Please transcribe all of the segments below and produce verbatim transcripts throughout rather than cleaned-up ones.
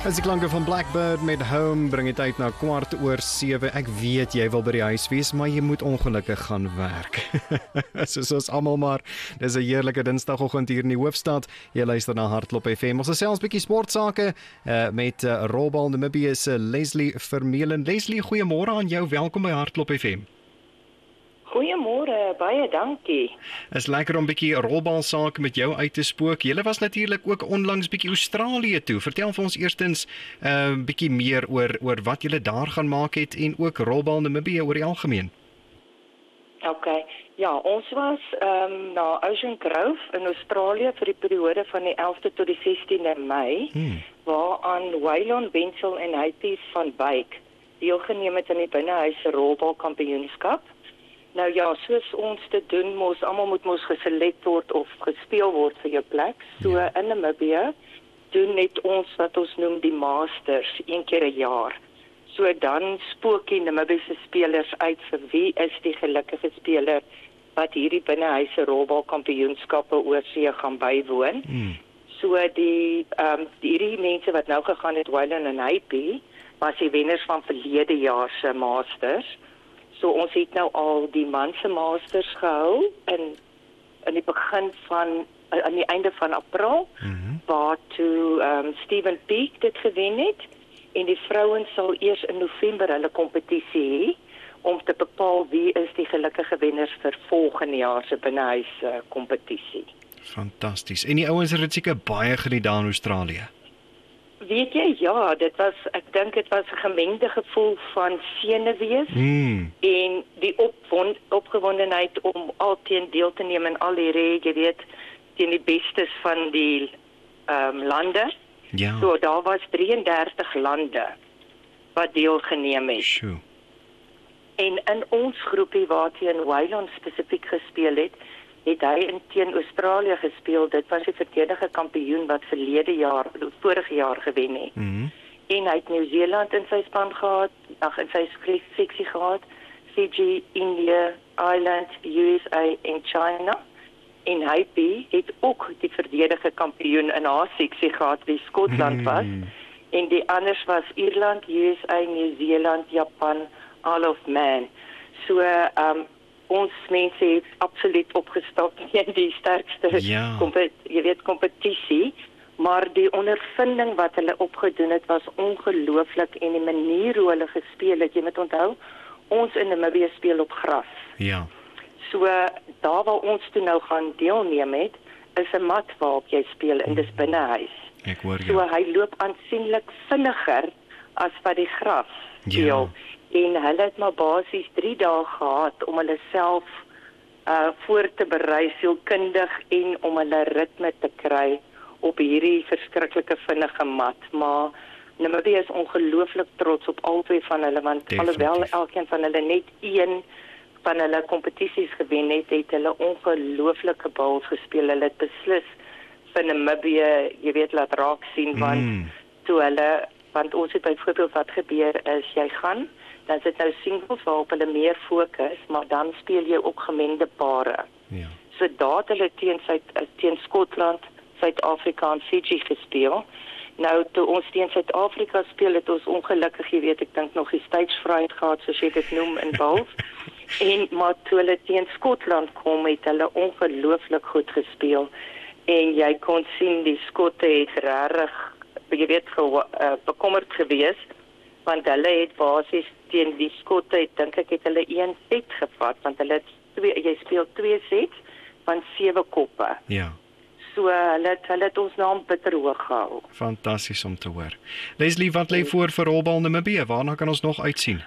As die klanke van Blackbird met Home bring dit uit na kwart oor sewe. Ek weet jy wil by die huis wees, maar jy moet ongelukkig gaan werk. Soos ons almal maar. Dis 'n heerlike Dinsdagoggend hier in die hoofstad. Jy luister na Hartklop F M. Ons gesels 'n bietjie sportsake uh, met uh, Rolbal Namibië se Leslie Vermeulen. Leslie, goeiemôre aan jou. Welkom by Hartklop F M. Goeiemôre, baie dankie. Is lekker om 'n bietjie rolbal sake met jou uit te spook. Julle was natuurlik ook onlangs bietjie Australië toe. Vertel vir ons eerstens 'n uh, bietjie meer oor oor wat julle daar gaan maak het en ook Rolbal Namibië oor die algemeen. OK. Ja, ons was ehm um, na Ocean Grove in Australië vir die periode van die elfde tot die sestiende Mei, hmm. waaraan Waylon Wenzel en Hypies van Wyk deelgeneem het aan die binnehuise rolbal kampioenskap. Nou ja, soos ons dit doen, mos almal moet mos geselect word of gespeel word vir jou plek. So ja. In Namibië doen net ons wat ons noem die Masters een keer 'n jaar. So dan spook die Namibiese spelers uit vir wie is die gelukkige speler wat hierdie binnehuise rolbal kampioenskappe oorsee gaan bywoon. Hmm. So die ehm um, hierdie mense wat nou gegaan het, Waylon en Hypie, was die wenners van verlede jaar se Masters. So ons het nou al die man se Masters gehou in in die begin van aan die einde van April, mm-hmm. waar toe um, Stephen Peak dit gewen het, en die vrouens sal eers in November hulle kompetisie hê om te bepaal wie is die gelukkige wenners vir volgende jaar se binnehuis uh, kompetisie. Fantasties. En die ouens het dit seker baie geniet daar in Australië. Weet jy, ja, dit was, ek dink dit was 'n gemengde gevoel van senuwees mm. en die opwond, opgewondenheid om alteen deel te neem in al hierdie, jy weet, teen die bestes van die um, lande. Ja. So daar was drieëndertig lande wat deelgeneem het. Sure. En in ons groepie waarteen Waylon spesifiek gespeel het, het hy in teen Australië gespeel. Dit was die verdedigde kampioen wat verlede jaar, vorige jaar gewen het. Mm-hmm. En hy het Nieu-Seeland in sy span gehad, ag in sy seksie gehad, Fiji, India, Ireland, U S A en China. En Hypie het ook die verdedigde kampioen in haar seksie gehad, wie Skotland was. Mm. En die anders was Ierland, U S A, Nieu-Seeland, Japan, Isle of Man. So, um, ons mense het absoluut opgestap in die sterkste ja. kompet, jy weet, kompetisie, maar die ondervinding wat hulle opgedoen het was ongelooflik en die manier hoe hulle gespeel het, jy moet onthou, ons in Namibië speel op gras. Ja. So daar waar ons toe nou gaan deelneem het, is 'n mat waarop jy speel en dis binnehuis. Ek hoor jou. So hy loop aansienlik vinniger as wat die gras speel. Ja. En hulle het maar basies drie dae gehad om hulle self uh, voor te berei, sielkundig en om hulle ritme te kry op hierdie verskriklike vinnige mat. Maar Namibië is ongelooflik trots op albei van hulle, want Definitief. Alhoewel elkeen van hulle net een van hulle kompetisies gewen het, het hulle ongelooflike bals gespeel. Hulle het beslis vir Namibië, jy weet, laat raak sien, want mm. toe hulle, want ons het byvoorbeeld wat gebeur is, jy gaan, dan is dit nou singles waarop hulle meer fokus, maar dan speel jy ook gemengde pare. Ja. So daar het hulle teen, teen Skotland, Suid-Afrika en Fiji gespeel. Nou, toe ons teen Suid-Afrika speel, het ons ongelukkig, jy weet, ek dink nog die stage fright gehad, soos jy dit noem, in bals. En, maar toe hulle teen Skotland kom, het hulle ongelooflik goed gespeel. En jy kon sien, die Skotte het rarig, jy weet, ge, uh, bekommerd gewees, want hulle het basis teen die Skotte, ek dink ek het hulle een set gevat, want hulle het twee, jy speel twee sets van sewe koppe. Ja. So hulle het, hulle het ons naam bitter hoog gehou. Fantasties om te hoor. Leslie, wat lê voor vir Rolbal Namibië? Waarna kan ons nog uitsien?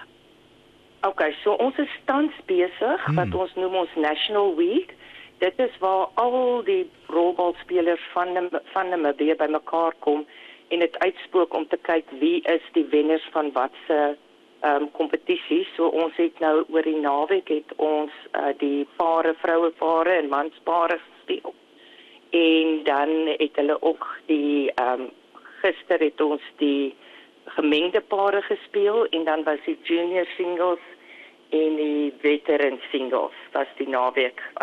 OK, so ons is tans besig, hmm. wat ons noem ons National Week. Dit is waar al die rolbalspelers van, van Namibië bymekaar kom en dit uitspook om te kyk wie is die wenners van wat se um, kompetisies. So ons het nou oor die naweek het ons uh, die pare, vroue pare en mans pare gespeel. En dan het hulle ook die, um, gister het ons die gemengde pare gespeel en dan was die junior singles en die veteran singles, was die naweek